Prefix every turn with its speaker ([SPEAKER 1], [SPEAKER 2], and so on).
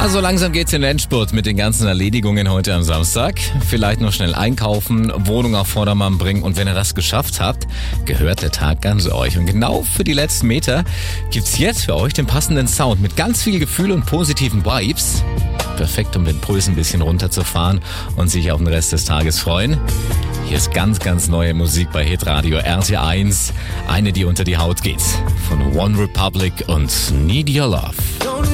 [SPEAKER 1] Ja, so langsam geht's in den Endspurt mit den ganzen Erledigungen heute am Samstag. Vielleicht noch schnell einkaufen, Wohnung auf Vordermann bringen und wenn ihr das geschafft habt, gehört der Tag ganz euch. Und genau für die letzten Meter gibt's jetzt für euch den passenden Sound mit ganz viel Gefühl und positiven Vibes. Perfekt, um den Puls ein bisschen runterzufahren und sich auf den Rest des Tages freuen. Hier ist ganz, ganz neue Musik bei Hitradio RT1. Eine, die unter die Haut geht. Von One Republic und Need Your Love.